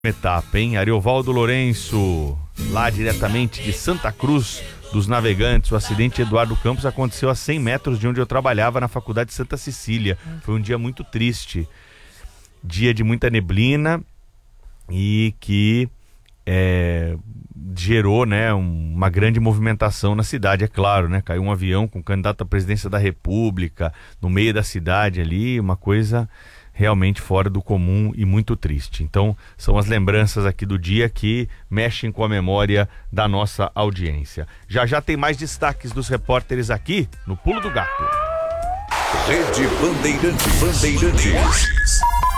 Etapa, hein? Ariovaldo Lourenço, lá diretamente de Santa Cruz dos Navegantes. O acidente de Eduardo Campos aconteceu a 100 metros de onde eu trabalhava, na Faculdade de Santa Cecília. Foi um dia muito triste, dia de muita neblina e que gerou, né, uma grande movimentação na cidade, é claro, né? Caiu um avião com o candidato à presidência da República no meio da cidade ali, uma coisa realmente fora do comum e muito triste. Então, são as lembranças aqui do dia que mexem com a memória da nossa audiência. Já já tem mais destaques dos repórteres aqui no Pulo do Gato. Rede Bandeirantes.